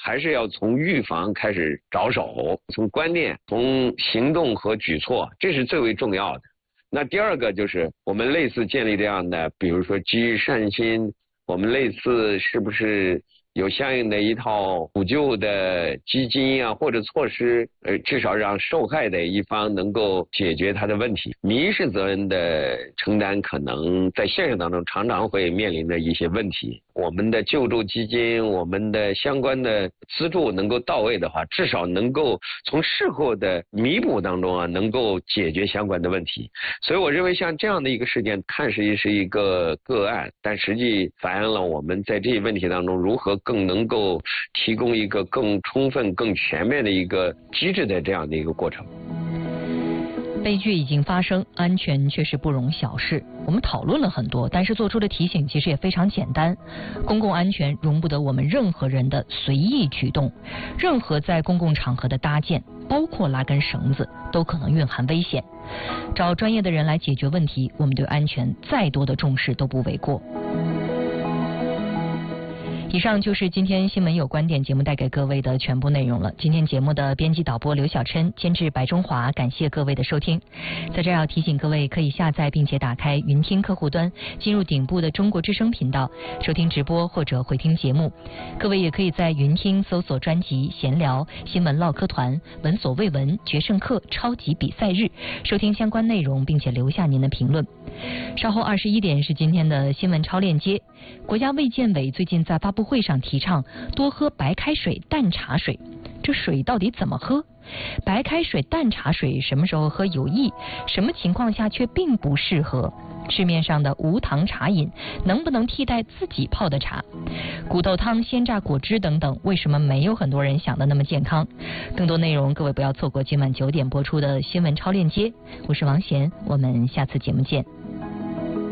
还是要从预防开始着手，从观念、从行动和举措，这是最为重要的。那第二个就是我们类似建立这样的，比如说基于善心，我们类似是不是有相应的一套补救的基金啊，或者措施，至少让受害的一方能够解决他的问题。民事责任的承担可能在现实当中常常会面临着一些问题。我们的救助基金，我们的相关的资助能够到位的话，至少能够从事后的弥补当中啊，能够解决相关的问题。所以我认为像这样的一个事件，看似是一个个案，但实际反映了我们在这些问题当中如何更能够提供一个更充分、更全面的一个机制的这样的一个过程。 悲剧已经发生，安全却是不容小视。我们讨论了很多，但是做出的提醒其实也非常简单。公共安全容不得我们任何人的随意举动，任何在公共场合的搭建，包括拉根绳子，都可能蕴含危险。找专业的人来解决问题，我们对安全再多的重视都不为过。以上就是今天新闻有观点节目带给各位的全部内容了。今天节目的编辑导播刘小琛，监制白中华，感谢各位的收听。在这儿要提醒各位，可以下载并且打开云听客户端，进入顶部的中国之声频道，收听直播或者回听节目。各位也可以在云听搜索专辑闲聊、新闻唠嗑团、闻所未闻、决胜课、超级比赛日，收听相关内容，并且留下您的评论。稍后21点是今天的新闻超链接。国家卫健委最近在发布会上提倡多喝白开水、淡茶水，这水到底怎么喝？白开水、淡茶水什么时候喝有益？什么情况下却并不适合？市面上的无糖茶饮能不能替代自己泡的茶？骨头汤、鲜榨果汁等等，为什么没有很多人想的那么健康？更多内容各位不要错过今晚9点播出的新闻超链接。我是王贤，我们下次节目见。